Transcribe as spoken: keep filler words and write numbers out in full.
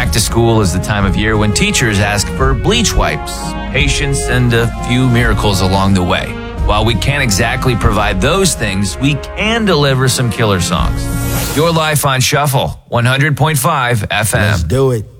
Back to school is the time of year when teachers ask for bleach wipes, patience, and a few miracles along the way. While we can't exactly provide those things, we can deliver some killer songs. Your Life on Shuffle, one hundred point five F M. Let's do it.